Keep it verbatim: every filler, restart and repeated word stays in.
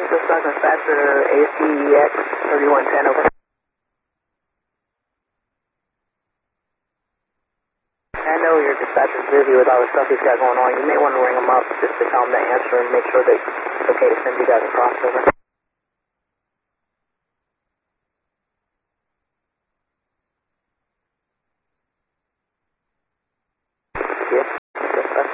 Southwest Dispatcher, A C X thirty-one ten, over. I know your dispatcher's busy with all the stuff he's got going on. You may want to ring him up just to tell him to answer and make sure that it's okay to send you guys across, over.